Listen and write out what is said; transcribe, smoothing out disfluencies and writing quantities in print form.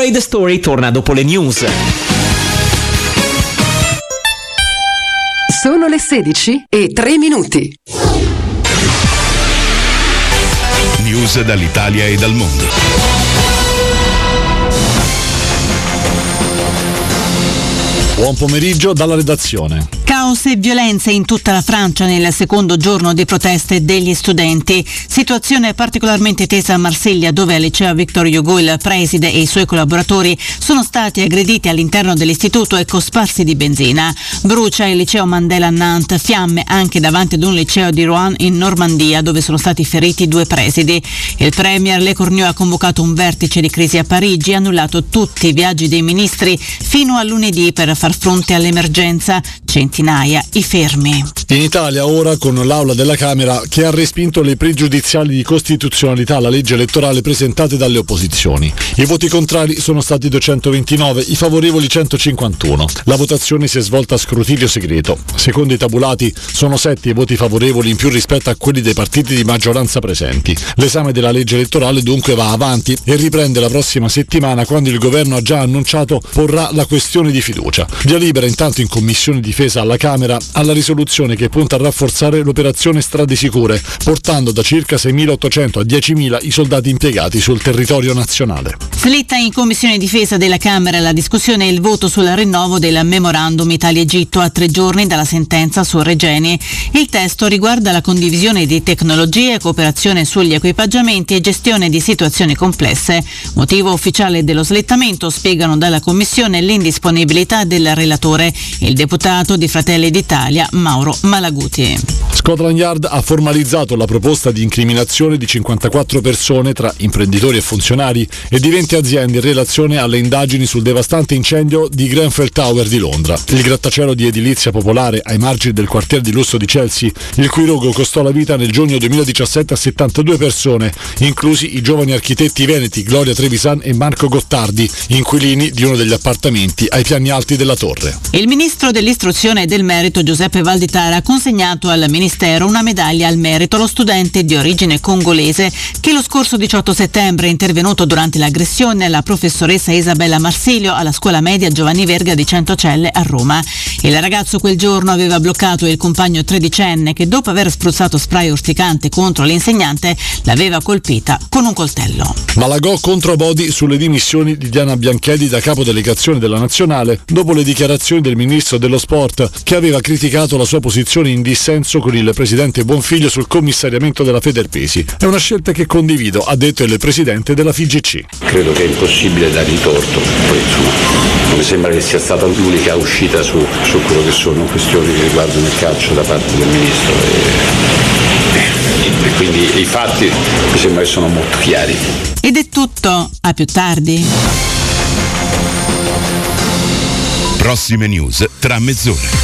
Parade Story torna dopo le news. Sono le 16:03. News dall'Italia e dal mondo. Buon pomeriggio dalla redazione. Caos e violenze in tutta la Francia nel secondo giorno di proteste degli studenti. Situazione particolarmente tesa a Marsiglia, dove al liceo Victor Hugo il preside e i suoi collaboratori sono stati aggrediti all'interno dell'istituto e cosparsi di benzina. Brucia il liceo Mandela a Nantes, fiamme anche davanti ad un liceo di Rouen in Normandia, dove sono stati feriti 2 presidi. Il premier Le Cornu ha convocato un vertice di crisi a Parigi e ha annullato tutti i viaggi dei ministri fino a lunedì per far fronte all'emergenza. Centinaia i fermi. In Italia ora con l'Aula della Camera che ha respinto le pregiudiziali di costituzionalità alla legge elettorale presentate dalle opposizioni. I voti contrari sono stati 229, i favorevoli 151. La votazione si è svolta a scrutinio segreto. Secondo i tabulati sono 7 i voti favorevoli in più rispetto a quelli dei partiti di maggioranza presenti. L'esame della legge elettorale dunque va avanti e riprende la prossima settimana, quando il governo ha già annunciato porrà la questione di fiducia. Via libera intanto in Commissione Difesa alla Camera alla risoluzione che punta a rafforzare l'operazione Strade Sicure, portando da circa 6.800 a 10.000 i soldati impiegati sul territorio nazionale. Slitta in Commissione Difesa della Camera la discussione e il voto sul rinnovo del memorandum Italia-Egitto a 3 giorni dalla sentenza su Regeni. Il testo riguarda la condivisione di tecnologie, cooperazione sugli equipaggiamenti e gestione di situazioni complesse. Motivo ufficiale dello slittamento, spiegano dalla Commissione, l'indisponibilità del relatore, il deputato di Fratelli d'Italia Mauro Malaguti. Scotland Yard ha formalizzato la proposta di incriminazione di 54 persone tra imprenditori e funzionari e di 20 aziende in relazione alle indagini sul devastante incendio di Grenfell Tower di Londra, il grattacielo di edilizia popolare ai margini del quartier di lusso di Chelsea, il cui rogo costò la vita nel giugno 2017 a 72 persone, inclusi i giovani architetti veneti Gloria Trevisan e Marco Gottardi, inquilini di uno degli appartamenti ai piani alti della torre. Il ministro dell'istruzione e del merito Giuseppe Valditara ha consegnato al ministero una medaglia al merito allo studente di origine congolese che lo scorso 18 settembre è intervenuto durante l'aggressione alla professoressa Isabella Marsilio alla scuola media Giovanni Verga di Centocelle a Roma. Il ragazzo quel giorno aveva bloccato il compagno tredicenne che, dopo aver spruzzato spray urticante contro l'insegnante, l'aveva colpita con un coltello. Malagò contro Bodi sulle dimissioni di Diana Bianchedi da capo delegazione della Nazionale dopo le dichiarazioni del ministro dello sport, che aveva criticato la sua posizione in dissenso con il presidente Bonfiglio sul commissariamento della Federpesi. È una scelta che condivido, ha detto il presidente della FIGC. Credo che è impossibile dargli torto, poi insomma non mi sembra che sia stata l'unica uscita su quello che sono questioni che riguardano il calcio da parte del ministro e quindi i fatti mi sembra che sono molto chiari. Ed è tutto, a più tardi. Prossime news tra mezz'ora.